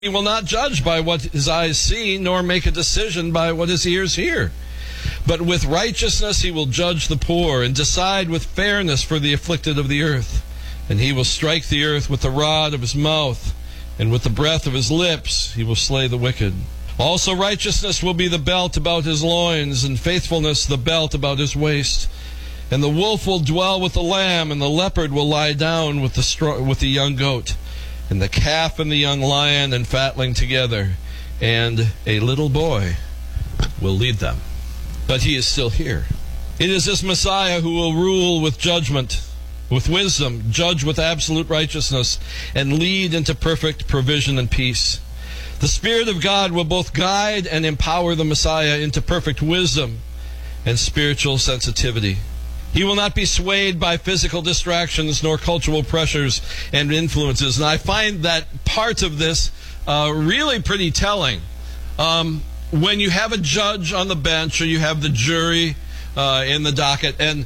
He will not judge by what his eyes see, nor make a decision by what his ears hear. But with righteousness he will judge the poor, and decide with fairness for the afflicted of the earth. And he will strike the earth with the rod of his mouth, and with the breath of his lips he will slay the wicked. Also righteousness will be the belt about his loins, and faithfulness the belt about his waist. And the wolf will dwell with the lamb, and the leopard will lie down with the young goat. And the calf and the young lion and fatling together, and a little boy will lead them. But he is still here. It is this Messiah who will rule with judgment, with wisdom, judge with absolute righteousness, and lead into perfect provision and peace. The Spirit of God will both guide and empower the Messiah into perfect wisdom and spiritual sensitivity. He will not be swayed by physical distractions nor cultural pressures and influences. And I find that part of this really pretty telling. When you have a judge on the bench, or you have the jury in the docket or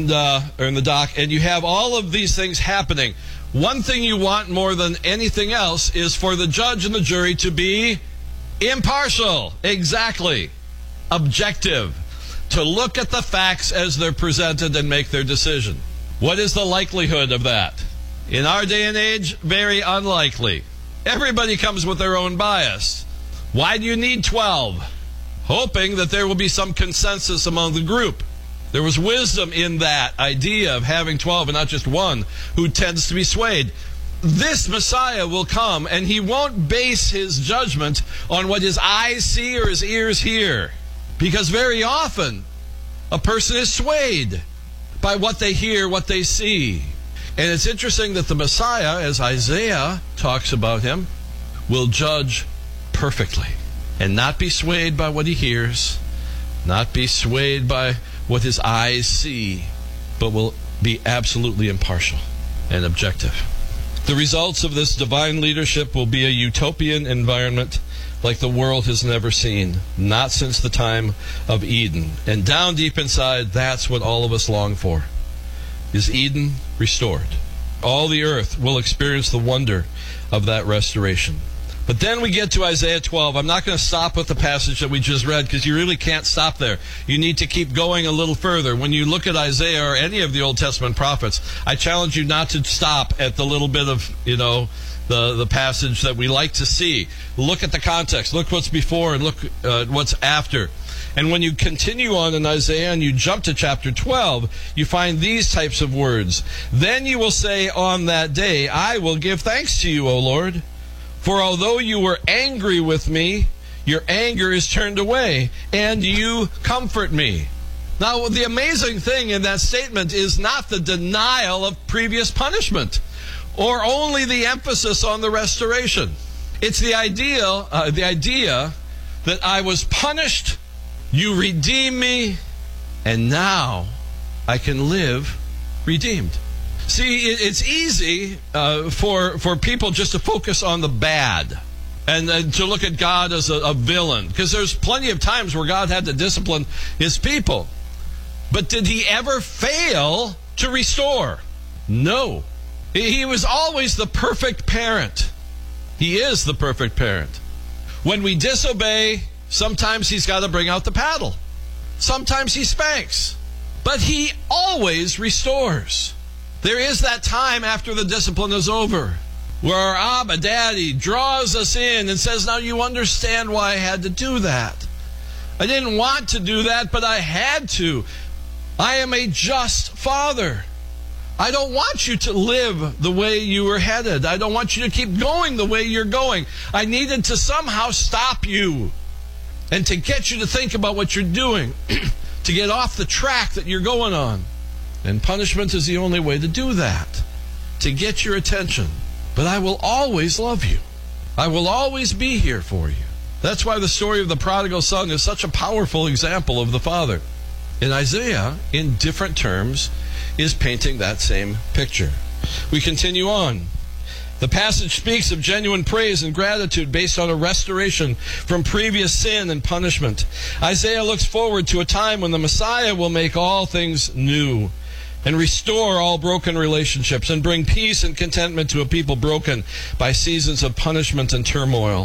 in the dock, and you have all of these things happening, one thing you want more than anything else is for the judge and the jury to be impartial, exactly, objective, to look at the facts as they're presented and make their decision. What is the likelihood of that? In our day and age, very unlikely. Everybody comes with their own bias. Why do you need 12? Hoping that there will be some consensus among the group. There was wisdom in that idea of having 12 and not just one who tends to be swayed. This Messiah will come, and he won't base his judgment on what his eyes see or his ears hear. Because very often, a person is swayed by what they hear, what they see. And it's interesting that the Messiah, as Isaiah talks about him, will judge perfectly and not be swayed by what he hears, not be swayed by what his eyes see, but will be absolutely impartial and objective. The results of this divine leadership will be a utopian environment like the world has never seen, not since the time of Eden. And down deep inside, that's what all of us long for, is Eden restored. All the earth will experience the wonder of that restoration. But then we get to Isaiah 12. I'm not going to stop with the passage that we just read, because you really can't stop there. You need to keep going a little further. When you look at Isaiah or any of the Old Testament prophets, I challenge you not to stop at the little bit of, the passage that we like to see. Look at the context. Look what's before and look what's after. And when you continue on in Isaiah and you jump to chapter 12, you find these types of words. Then you will say on that day, I will give thanks to you, O Lord. For although you were angry with me, your anger is turned away, and you comfort me. Now, the amazing thing in that statement is not the denial of previous punishment, or only the emphasis on the restoration. It's the idea that I was punished, you redeemed me, and now I can live redeemed. See, it's easy for people just to focus on the bad and to look at God as a villain, because there's plenty of times where God had to discipline his people. But did he ever fail to restore? No. He was always the perfect parent. He is the perfect parent. When we disobey, sometimes he's got to bring out the paddle. Sometimes he spanks. But he always restores. There is that time after the discipline is over where our Abba, Daddy, draws us in and says, now you understand why I had to do that. I didn't want to do that, but I had to. I am a just father. I don't want you to live the way you were headed. I don't want you to keep going the way you're going. I needed to somehow stop you and to get you to think about what you're doing, to get off the track that you're going on. And punishment is the only way to do that, to get your attention. But I will always love you. I will always be here for you. That's why the story of the prodigal son is such a powerful example of the Father. And Isaiah, in different terms, is painting that same picture. We continue on. The passage speaks of genuine praise and gratitude based on a restoration from previous sin and punishment. Isaiah looks forward to a time when the Messiah will make all things new. and restore all broken relationships and bring peace and contentment to a people broken by seasons of punishment and turmoil.